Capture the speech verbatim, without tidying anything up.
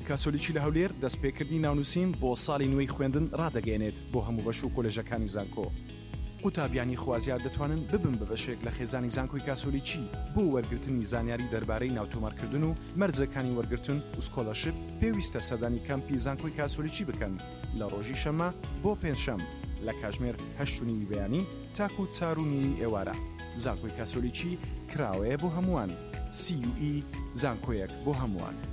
کاسۆلیکی لە هەولێر دەستپێکردنی ناونووسین بۆ ساڵی نوێی خوێندن ڕادەگەێنێت بۆ هەموو بەش و کۆلێژەکانی زانکۆ. قوتابیانی خوازیار دەتوانن ببن بە بەشێک لە خێزانی زانکۆی کاسۆلیکی بۆ وەرگرتنی زانیاری دەربارەی ناوتۆمارکردن و مەرجەکانی وەرگرتن و سکۆلەرشپ پێویستە سەردانی کەمپی زانکۆی کاسۆلیکی بکەن لە ڕۆژی شەمە بۆ پێنجشەم لە کاتژمێر هەشت و نیوی بەیانی تاکو چار و نیوی ئێوارە. زانکۆی کاسۆلیکی کراوەیە بۆ هەمووان. سی یو ئی زانکۆیەک بۆ هەمووان.